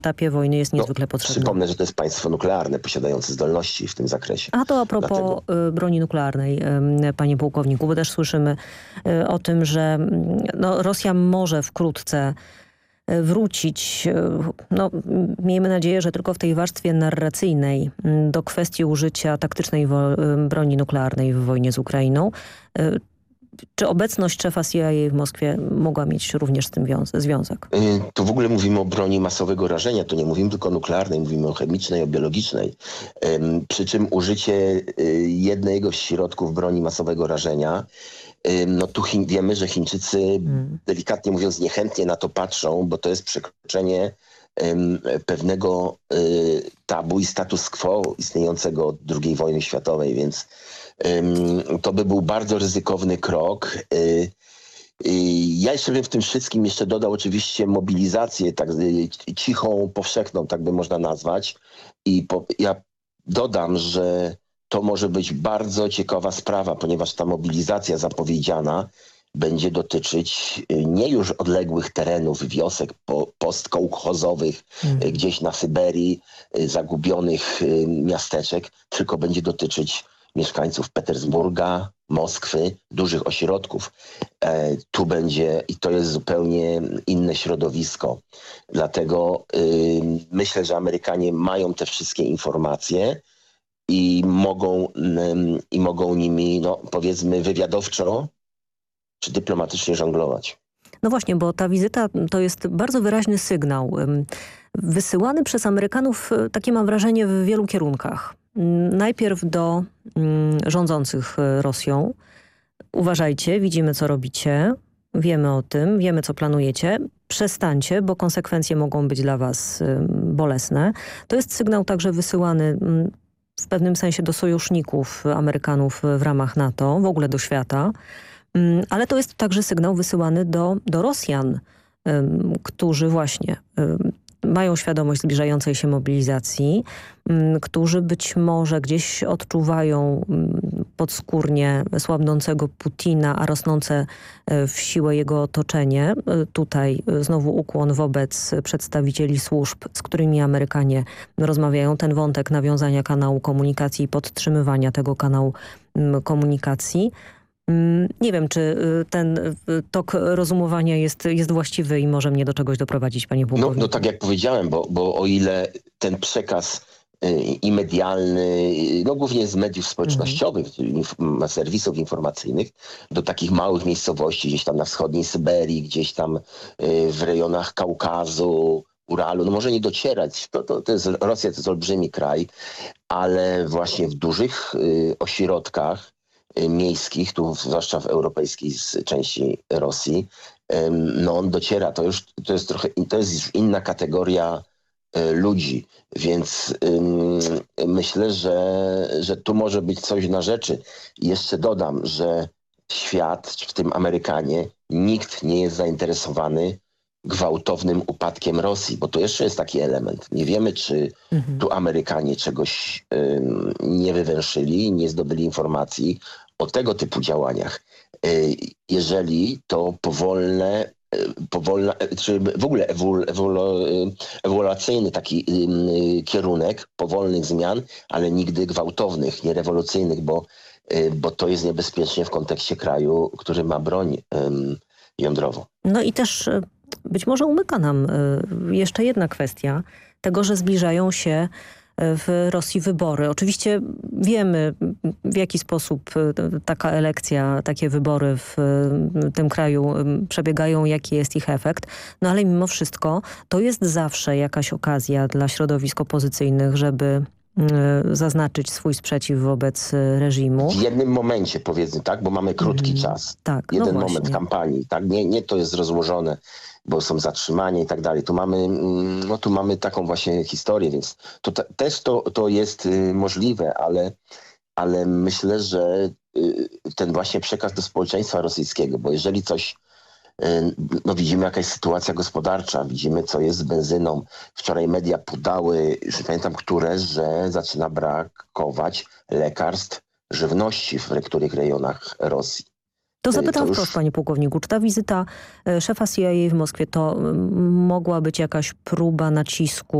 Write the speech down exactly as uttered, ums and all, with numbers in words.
etapie wojny jest niezwykle no, potrzebna. Przypomnę, że to jest państwo nuklearne posiadające zdolności w tym zakresie. A to a propos Dlatego... broni nuklearnej, panie pułkowniku, bo też słyszymy o tym, że no, Rosja może wkrótce wrócić, no, miejmy nadzieję, że tylko w tej warstwie narracyjnej, do kwestii użycia taktycznej broni nuklearnej w wojnie z Ukrainą. Czy obecność szefa C I A w Moskwie mogła mieć również z tym związek? Tu w ogóle mówimy o broni masowego rażenia, to nie mówimy tylko o nuklearnej, mówimy o chemicznej, o biologicznej. Przy czym użycie jednego z środków broni masowego rażenia, no tu Chin, wiemy, że Chińczycy hmm. delikatnie mówiąc niechętnie na to patrzą, bo to jest przekroczenie um, pewnego y, tabu i status quo istniejącego od drugiej wojny światowej, więc um, to by był bardzo ryzykowny krok. Y, y, ja jeszcze bym w tym wszystkim jeszcze dodał oczywiście mobilizację tak y, cichą, powszechną, tak by można nazwać. I po, ja dodam, że to może być bardzo ciekawa sprawa, ponieważ ta mobilizacja zapowiedziana będzie dotyczyć nie już odległych terenów, wiosek po, postkołchozowych, mm. gdzieś na Syberii, zagubionych miasteczek, tylko będzie dotyczyć mieszkańców Petersburga, Moskwy, dużych ośrodków. E, tu będzie, i to jest zupełnie inne środowisko. Dlatego y, myślę, że Amerykanie mają te wszystkie informacje, i mogą, i mogą nimi, no, powiedzmy, wywiadowczo czy dyplomatycznie żonglować. No właśnie, bo ta wizyta to jest bardzo wyraźny sygnał. Wysyłany przez Amerykanów, takie mam wrażenie, w wielu kierunkach. Najpierw do rządzących Rosją. Uważajcie, widzimy co robicie, wiemy o tym, wiemy co planujecie. Przestańcie, bo konsekwencje mogą być dla was bolesne. To jest sygnał także wysyłany w pewnym sensie do sojuszników Amerykanów w ramach NATO, w ogóle do świata, ale to jest także sygnał wysyłany do, do Rosjan, którzy właśnie mają świadomość zbliżającej się mobilizacji, którzy być może gdzieś odczuwają podskórnie słabnącego Putina, a rosnące w siłę jego otoczenie. Tutaj znowu ukłon wobec przedstawicieli służb, z którymi Amerykanie rozmawiają. Ten wątek nawiązania kanału komunikacji i podtrzymywania tego kanału komunikacji. Nie wiem, czy ten tok rozumowania jest, jest właściwy i może mnie do czegoś doprowadzić, panie pułkowniku. No, no tak jak powiedziałem, bo, bo o ile ten przekaz i medialny, no głównie z mediów społecznościowych, mm. serwisów informacyjnych, do takich małych miejscowości, gdzieś tam na wschodniej Syberii, gdzieś tam w rejonach Kaukazu, Uralu, no może nie docierać, to, to, to jest, Rosja to jest olbrzymi kraj, ale właśnie w dużych y, ośrodkach miejskich, tu zwłaszcza w europejskiej części Rosji, no on dociera, to już to jest trochę, to jest już inna kategoria ludzi, więc ym, myślę, że, że tu może być coś na rzeczy. I jeszcze dodam, że świat, w tym Amerykanie, nikt nie jest zainteresowany gwałtownym upadkiem Rosji, bo to jeszcze jest taki element. Nie wiemy, czy mhm. tu Amerykanie czegoś ym, nie wywęszyli, nie zdobyli informacji o tego typu działaniach. Yy, jeżeli to powolne, yy, powolna, czy w ogóle ewolu, ewolu, yy, ewoluacyjny taki yy, kierunek powolnych zmian, ale nigdy gwałtownych, nie rewolucyjnych, bo, yy, bo to jest niebezpiecznie w kontekście kraju, który ma broń yy, jądrową. No i też być może umyka nam jeszcze jedna kwestia tego, że zbliżają się w Rosji wybory. Oczywiście wiemy, w jaki sposób taka elekcja, takie wybory w tym kraju przebiegają, jaki jest ich efekt, no ale mimo wszystko to jest zawsze jakaś okazja dla środowisk opozycyjnych, żeby zaznaczyć swój sprzeciw wobec reżimu. W jednym momencie, powiedzmy, tak, bo mamy krótki mm, czas. Tak, Jeden no moment kampanii, tak, nie, nie to jest rozłożone, bo są zatrzymania i tak dalej. Tu mamy, no tu mamy taką właśnie historię, więc to te, też to, to jest y, możliwe, ale, ale myślę, że y, ten właśnie przekaz do społeczeństwa rosyjskiego, bo jeżeli coś no widzimy jaka jest sytuacja gospodarcza, widzimy co jest z benzyną. Wczoraj media podały, już nie pamiętam które, że zaczyna brakować lekarstw, żywności w niektórych rejonach Rosji. To zapytam to już... wprost, panie pułkowniku, czy ta wizyta szefa C I A w Moskwie to mogła być jakaś próba nacisku